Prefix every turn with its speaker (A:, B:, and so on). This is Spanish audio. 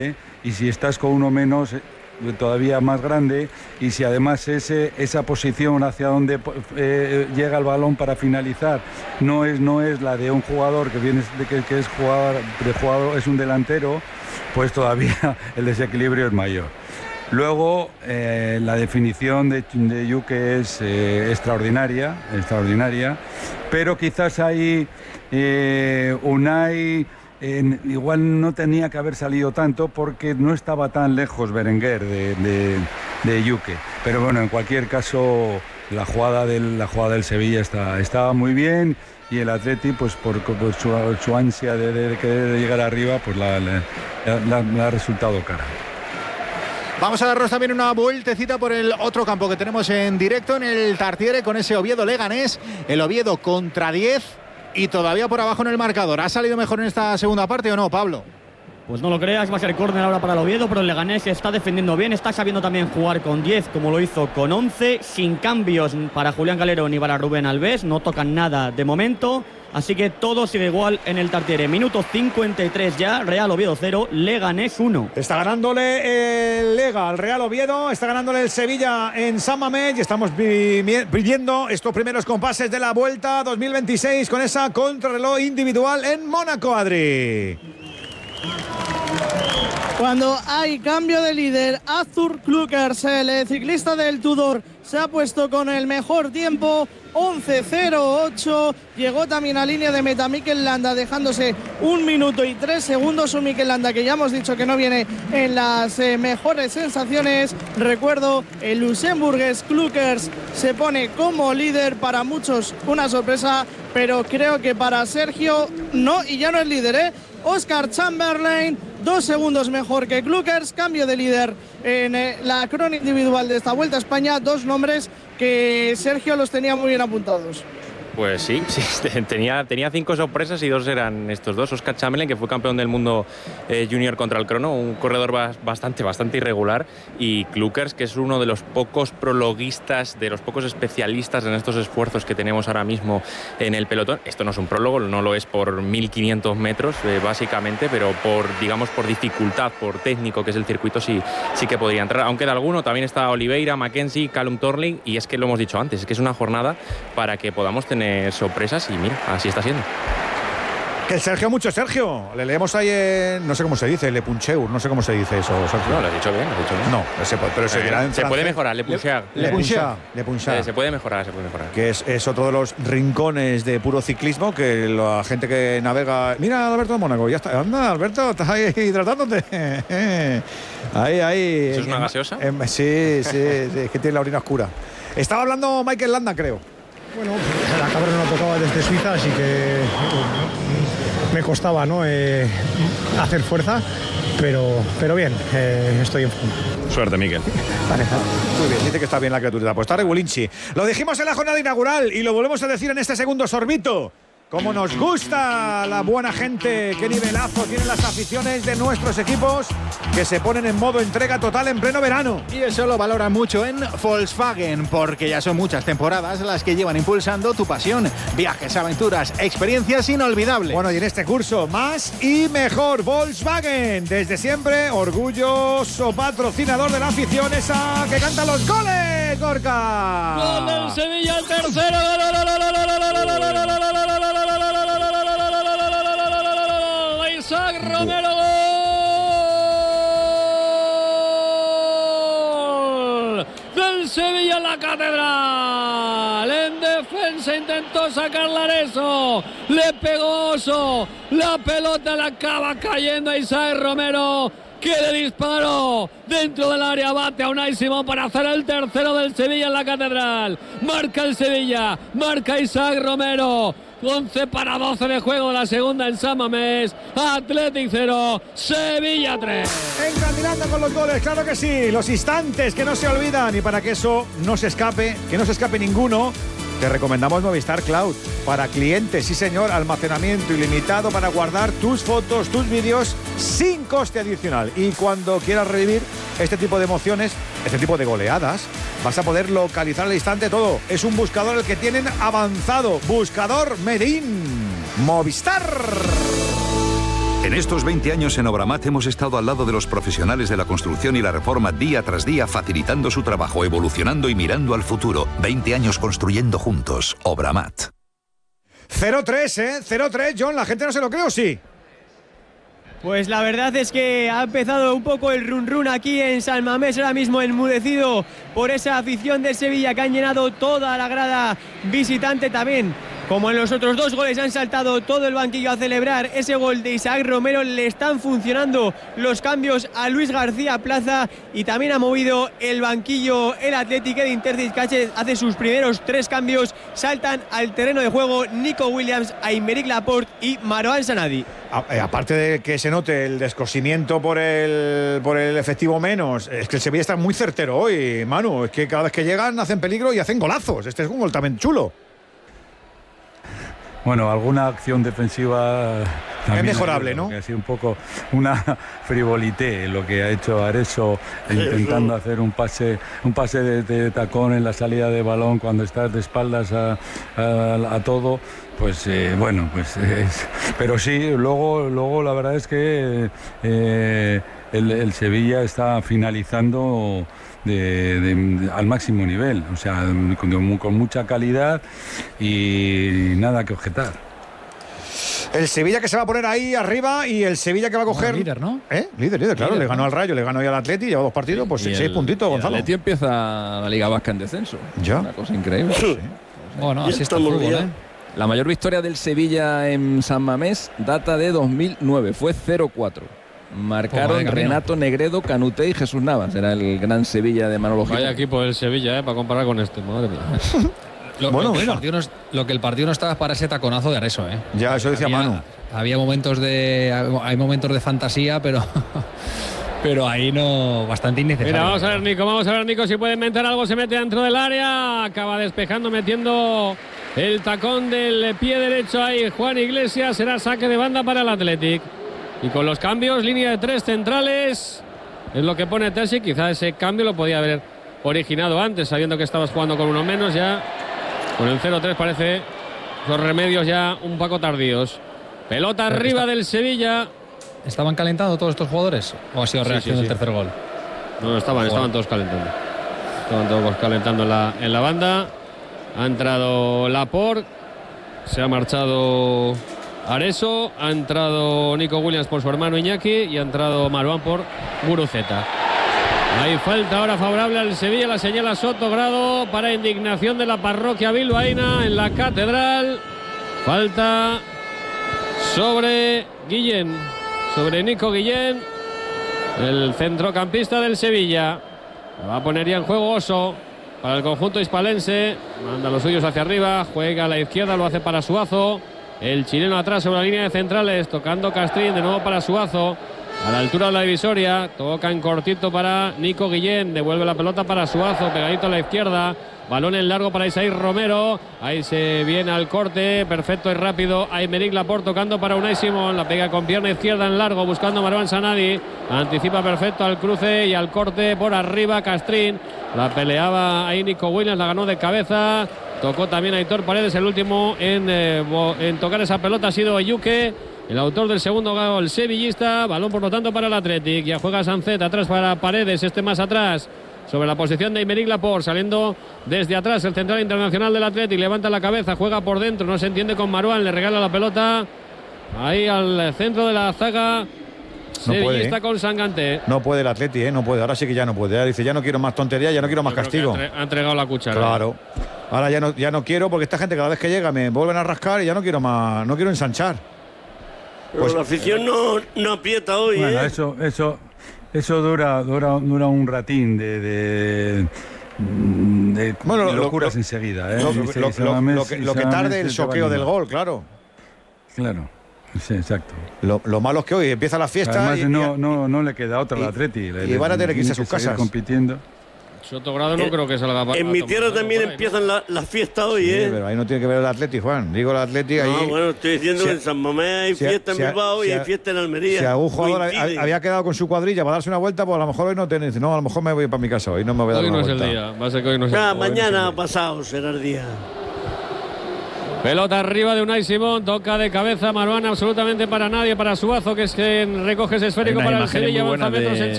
A: y si estás con uno menos, todavía más grande, y si además esa posición hacia donde llega el balón para finalizar no es la de un jugador que es jugador, es un delantero, pues todavía el desequilibrio es mayor. Luego la definición de Yuke es extraordinaria, pero quizás ahí Unai igual no tenía que haber salido tanto porque no estaba tan lejos Berenguer de Yuke. Pero bueno, en cualquier caso la jugada del Sevilla estaba muy bien, y el Atleti, pues por su ansia de querer llegar arriba, pues le ha resultado cara.
B: Vamos a darnos también una vueltecita por el otro campo que tenemos en directo en el Tartiere con ese Oviedo Leganés. El Oviedo contra 10 y todavía por abajo en el marcador. ¿Ha salido mejor en esta segunda parte o no, Pablo?
C: Pues no lo creas, va a ser córner ahora para el Oviedo, pero el Leganés está defendiendo bien, está sabiendo también jugar con 10 como lo hizo con 11, sin cambios para Julián Calero ni para Rubén Alves, no tocan nada de momento. Así que todo sigue igual en el Tartiere. Minuto 53 ya, Real Oviedo 0, Leganés 1.
D: Está ganándole el Lega al Real Oviedo, está ganándole el Sevilla en San Mamés, y estamos viviendo estos primeros compases de la Vuelta 2026 con esa contrarreloj individual en Mónaco, Adri.
E: Cuando hay cambio de líder, Arthur Klukers, el ciclista del Tudor, se ha puesto con el mejor tiempo, 11.08. Llegó también a línea de meta Mikel Landa, dejándose 1 minuto y 3 segundos. Un Mikel Landa que ya hemos dicho que no viene en las mejores sensaciones. Recuerdo, el luxemburgués Klukers se pone como líder, para muchos una sorpresa, pero creo que para Sergio no, y ya no es líder, Oscar Chamberlain, 2 segundos mejor que Klukers, cambio de líder en la crónica individual de esta Vuelta a España. 2 nombres que Sergio los tenía muy bien apuntados.
F: Pues sí, tenía 5 sorpresas y 2 eran estos dos. Oscar Chamberlain, que fue campeón del mundo junior contra el crono, un corredor bastante irregular, y Klukers, que es uno de los pocos prologuistas, de los pocos especialistas en estos esfuerzos que tenemos ahora mismo en el pelotón. Esto no es un prólogo, no lo es por 1500 metros básicamente, pero por dificultad, por técnico que es el circuito, sí que podría entrar. Aunque de alguno también está Oliveira, Mackenzie, Callum Torling, y es que lo hemos dicho antes, es que es una jornada para que podamos tener sorpresas, y mira, así está siendo.
D: Que el Sergio, mucho Sergio. Le leemos ahí en, no sé cómo se dice, Le Puncheur, no sé cómo se dice eso, Sergio.
F: No, lo has dicho bien.
D: No, pero se dirá en
F: se puede mejorar, Le Puncheur. Se puede mejorar.
D: Que es otro de los rincones de puro ciclismo que la gente que navega. Mira, Alberto de Mónaco, ya está. Anda, Alberto, estás ahí hidratándote. Ahí.
F: ¿Eso es una gaseosa?
D: Sí, es que tiene la orina oscura. Estaba hablando Mikel Landa, creo.
G: Bueno, la cabra no tocaba desde Suiza, así que me costaba, ¿no?, hacer fuerza, pero bien, estoy en forma.
F: Suerte, Mikel.
D: Vale. Muy bien, dice que está bien la criatura. Pues está Regulinchi. Lo dijimos en la jornada inaugural y lo volvemos a decir en este segundo sorbito. Como nos gusta la buena gente, qué nivelazo tienen las aficiones de nuestros equipos, que se ponen en modo entrega total en pleno verano.
B: Y eso lo valoran mucho en Volkswagen, porque ya son muchas temporadas las que llevan impulsando tu pasión. Viajes, aventuras, experiencias inolvidables.
D: Bueno, y en este curso, más y mejor. Volkswagen, desde siempre, orgulloso patrocinador de la afición, esa que canta los goles, Gorka.
H: Gol del Sevilla, el tercero. Isaac Romero, gol del Sevilla en la Catedral. En defensa intentó sacar Lareso, le pegó Oso, la pelota le acaba cayendo a Isaac Romero, que le disparó dentro del área, bate a Unai Simón para hacer el tercero del Sevilla en la Catedral. Marca el Sevilla, marca Isaac Romero. 11-12 de juego de la segunda en San Mamés. Athletic 0, Sevilla 3.
D: Encandilando con los goles, claro que sí. Los instantes que no se olvidan, y para que eso no se escape, que no se escape ninguno, te recomendamos Movistar Cloud. Para clientes, sí señor, almacenamiento ilimitado para guardar tus fotos, tus vídeos sin coste adicional. Y cuando quieras revivir este tipo de emociones, este tipo de goleadas, vas a poder localizar al instante todo. Es un buscador el que tienen avanzado. Buscador Medin. Movistar.
I: En estos 20 años en Obramat hemos estado al lado de los profesionales de la construcción y la reforma día tras día, facilitando su trabajo, evolucionando y mirando al futuro. 20 años construyendo juntos. Obramat.
D: 0-3, 0-3, John. ¿La gente no se lo cree o sí?
J: Pues la verdad es que ha empezado un poco el run-run aquí en San Mamés, ahora mismo enmudecido por esa afición de Sevilla que han llenado toda la grada visitante también. Como en los otros 2 goles han saltado todo el banquillo a celebrar ese gol de Isaac Romero, le están funcionando los cambios a Luis García Plaza y también ha movido el banquillo el Athletic. Edin Terzic hace sus primeros 3 cambios, saltan al terreno de juego Nico Williams, Aymeric Laporte y Marouane Sanadi.
D: Aparte de que se note el descosimiento por el efectivo menos, es que el Sevilla está muy certero hoy, Manu. Es que cada vez que llegan hacen peligro y hacen golazos. Este es un gol también chulo.
A: Bueno, alguna acción defensiva
D: es mejorable, ¿no?
A: Ha sido un poco una frivolité lo que ha hecho Areso, intentando hacer un pase de tacón en la salida de balón cuando estás de espaldas a todo. Pues bueno, pues pero sí, luego la verdad es que el Sevilla está finalizando al máximo nivel, o sea, con mucha calidad y nada que objetar.
D: El Sevilla que se va a poner ahí arriba y el Sevilla que va a coger...
K: Líder, ¿no?
D: Líder, claro. Le ganó al Rayo, le ganó hoy al Atleti, lleva 2 partidos, pues 6 puntitos, Gonzalo.
L: El Atleti empieza la Liga Vasca en descenso.
D: Ya.
L: Una cosa increíble. Sí.
K: Bueno, así está el fútbol,
L: La mayor victoria del Sevilla en San Mamés data de 2009, fue 0-4. Marcaron Renato Negredo, Canuté y Jesús Navas. Era el gran Sevilla de Manolo Gil.
H: Vaya equipo el Sevilla, para comparar con este, madre mía.
K: Lo que el partido no estaba para ese taconazo de Areso,
D: Ya, eso decía Manu.
K: Hay momentos de fantasía, pero ahí no, bastante innecesario.
H: Mira, vamos a ver Nico si puede inventar algo, se mete dentro del área, acaba despejando, metiendo el tacón del pie derecho ahí Juan Iglesias, será saque de banda para el Athletic. Y con los cambios, línea de 3 centrales, es lo que pone Terzic. Quizá ese cambio lo podía haber originado antes, sabiendo que estabas jugando con uno menos. Ya con el 0-3 parece los remedios ya un poco tardíos. Pelota arriba del Sevilla.
K: ¿Estaban calentando todos estos jugadores? ¿O ha sido reacción del tercer gol?
H: No, estaban todos calentando. Estaban todos calentando en la banda. Ha entrado Laporte, se ha marchado Areso, ha entrado Nico Williams por su hermano Iñaki y ha entrado Marouane por Guruceta. Hay falta ahora favorable al Sevilla, la señala Soto Grado para indignación de la parroquia bilbaína en la Catedral. Falta sobre Guillén, sobre Nico Guillén, el centrocampista del Sevilla. Va a poner ya en juego Oso para el conjunto hispalense. Manda los suyos hacia arriba, juega a la izquierda, lo hace para Suazo. El chileno atrás sobre la línea de centrales, tocando Castrín, de nuevo para Suazo. A la altura de la divisoria, toca en cortito para Nico Guillén, devuelve la pelota para Suazo, pegadito a la izquierda. Balón en largo para Isaac Romero. Ahí se viene al corte, perfecto y rápido. Aymeric Laporte tocando para Unai Simón. La pega con pierna izquierda en largo, buscando a Marouane Sanadi. Anticipa perfecto al cruce y al corte por arriba Castrín. La peleaba ahí Nico Williams, la ganó de cabeza. Tocó también a Aitor Paredes, el último en tocar esa pelota ha sido Eyuke, el autor del segundo gol sevillista. Balón por lo tanto para el Athletic. Ya juega Sancet atrás para Paredes, este más atrás. Sobre la posición de Aymeric Laporte, saliendo desde atrás el central internacional del Athletic, levanta la cabeza, juega por dentro, no se entiende con Marouane, le regala la pelota ahí al centro de la zaga.
D: No puede,
H: está con Sanganté.
D: No puede el Athletic, no puede. Ahora sí que ya no puede. Ya dice, ya no quiero más tonterías, ya no quiero más castigo.
H: Ha entregado la cuchara.
D: Claro. Ahora ya no quiero, porque esta gente cada vez que llega me vuelven a rascar y ya no quiero más, no quiero ensanchar.
M: Pero pues la afición no aprieta hoy.
A: Bueno, eso dura un ratín de locuras enseguida.
D: Lo que tarde el choqueo del gol, claro.
A: Claro. Sí, exacto.
D: Lo malo es que hoy empieza la fiesta.
A: Además, no le queda otra al Atleti.
D: Y van a tener que irse a sus casas
A: compitiendo.
H: Sotogrado no creo que salga para.
M: En mi tierra también empiezan las fiestas hoy,
D: sí, pero ahí no tiene que ver el Atleti, Juan. Digo el Atleti ahí.
M: No, bueno, estoy diciendo que en San Mamés hay fiesta en Bilbao y hay fiesta en Almería.
D: Si algún jugador había quedado con su cuadrilla para darse una vuelta, pues a lo mejor hoy no tiene. No, a lo mejor me voy para mi casa. Hoy no me voy a dar una vuelta.
H: Hoy no es el día. Va a ser que hoy no es el día.
M: Mañana pasado será el día.
H: Pelota arriba de Unai Simón, toca de cabeza Maruán, absolutamente para nadie, para Suazo, que es quien recoge ese esférico para el Sevilla, avanza metros en